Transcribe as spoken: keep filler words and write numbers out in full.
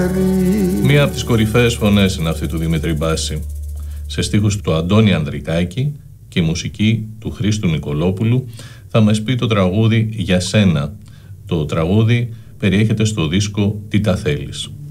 Μία από τις κορυφαίες φωνές είναι αυτή του Δημήτρη Μπάση. Σε στίχους του Αντώνη Ανδρικάκη και η μουσική του Χρήστου Νικολόπουλου θα μας πει το τραγούδι «Για σένα». Το τραγούδι περιέχεται στο δίσκο «Τι τα θέλεις».